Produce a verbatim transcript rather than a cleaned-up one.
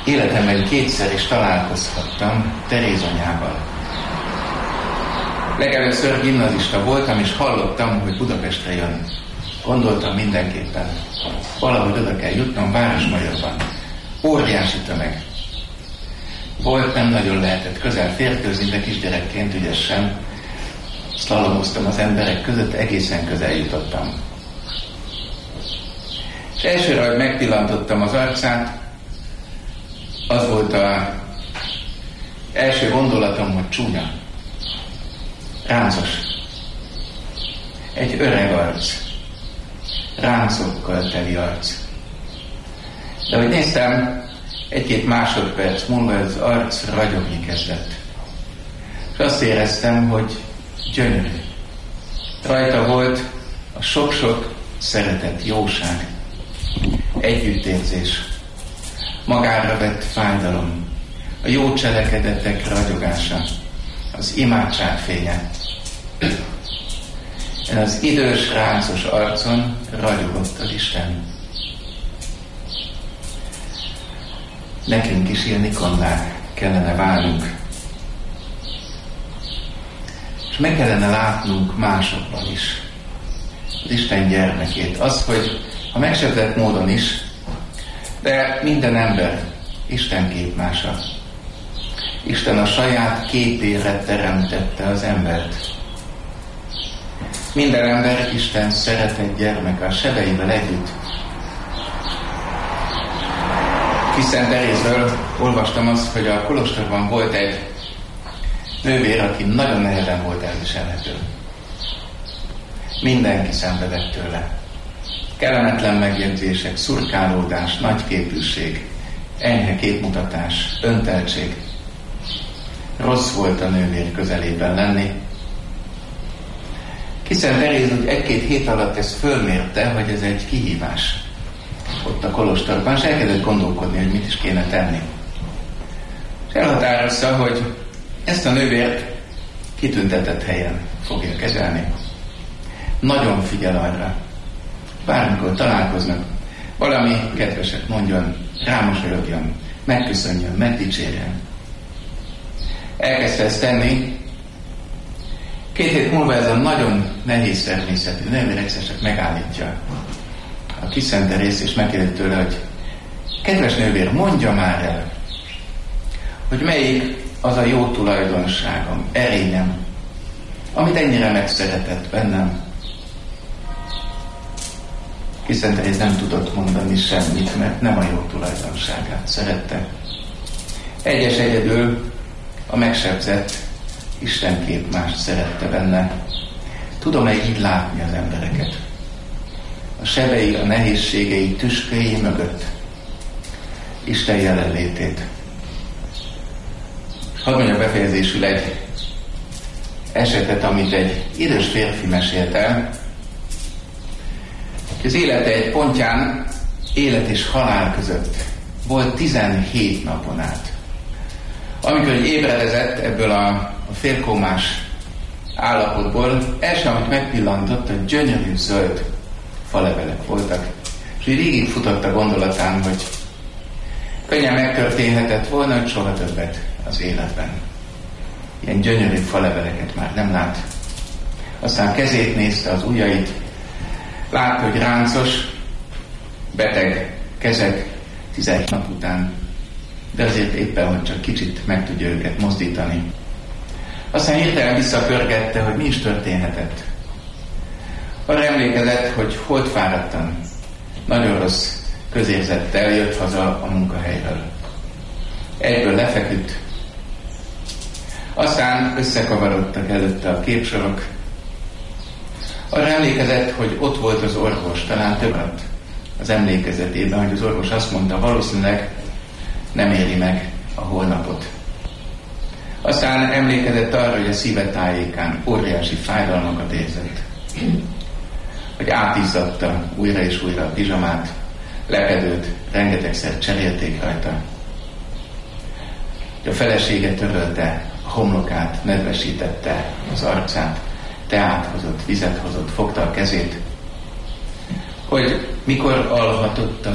Életemben kétszer is találkozhattam Teréz anyával. Legelőször gimnazista voltam, és hallottam, hogy Budapestre jön. Gondoltam mindenképpen, valahogy oda kell jutnom Városmagyarban. Óriási tömeg. Volt, nem nagyon lehetett közel férkőzni, de kisgyerekként ügyesen szlalomoztam az emberek között, egészen közel jutottam. És elsőre, hogy megpillantottam az arcát, az volt az első gondolatom, hogy csúnya, ráncos. Egy öreg arc, ráncokkal teli arc. De hogy néztem, egy-két másodperc múlva az arc ragyogni kezdett. És azt éreztem, hogy gyönyörű. Rajta volt a sok-sok szeretet, jóság, együttérzés, magára vett fájdalom, a jó cselekedetek ragyogása, az imádság fénye. Az idős, ráncos arcon ragyogott az Isten. Nekünk is ilyen ikonnák kellene válnunk. És meg kellene látnunk másokban is az Isten gyermekét. Az, hogy a megsebzett módon is, de minden ember Isten képmása. Isten a saját képére teremtette az embert. Minden ember Isten szeretett gyermeke, a sebeivel együtt. Kis Szent Terézről olvastam azt, hogy a kolostorban volt egy nővér, aki nagyon nehezen volt elviselhető. Mindenki szenvedett tőle. Kellemetlen megjegyzések, szurkálódás, nagyképűség, enyhe képmutatás, önteltség. Rossz volt a nővér közelében lenni. Kis Szent Teréz úgy egy-két hét alatt ezt fölmérte, hogy ez egy kihívás ott a kolostorban, és elkezdett gondolkodni, hogy mit is kéne tenni. És elhatározta, hogy ezt a nővért kitüntetett helyen fogja kezelni. Nagyon figyel arra, bármikor találkoznak, valami kedveset mondjon, rámosolyogjon, megköszönjön, megdicsérjen. Elkezdte ezt tenni. Két hét múlva ez a nagyon nehéz természetű nővér egyszer csak megállítja a Kis Szent Terézt, és megkérdezi tőle, hogy kedves nővér, mondja már el, hogy melyik az a jó tulajdonságom, erényem, amit ennyire megszeretett bennem. Kis Szent Teréz nem tudott mondani semmit, mert nem a jó tulajdonságát szerette. Egyes egyedül a megsebzett Isten képmást szerette benne. Tudom-e így látni az embereket? A sebei, a nehézségei, tüskéi mögött Isten jelenlétét. Hadd mondja befejezésül egy esetet, amit egy idős férfi mesélt el. Az élete egy pontján, élet és halál között volt tizenhét napon át. Amikor egy ébredezett ebből a, a félkómás állapotból, első, amit megpillantott, hogy gyönyörű zöld falevelek voltak. És így végig futott a gondolatán, hogy könnyen megtörténhetett volna, hogy soha többet az életben. Ilyen gyönyörű faleveleket már nem lát. Aztán kezét nézte, az ujjait, látta, hogy ráncos, beteg kezek tizenhét nap után, de azért éppen, hogy csak kicsit meg tudja őket mozdítani. Aztán hirtelen visszapörgette, hogy mi is történhetett. Arra emlékezett, hogy holdfáradtan, nagyon rossz közérzettel jött haza a munkahelyről. Egyből lefeküdt. Aztán összekavarodtak előtte a képsorok. Arra emlékezett, hogy ott volt az orvos, talán többet az emlékezetében, hogy az orvos azt mondta, valószínűleg nem éri meg a holnapot. Aztán emlékezett arra, hogy a szíve tájékán óriási fájdalmakat érzett. Hogy átizzadta újra és újra a pizsamát, lepedőt, rengetegszer cserélték rajta. Hogy a felesége törölte a homlokát, nedvesítette az arcát, teát hozott, vizet hozott, fogta a kezét, hogy mikor alhatott a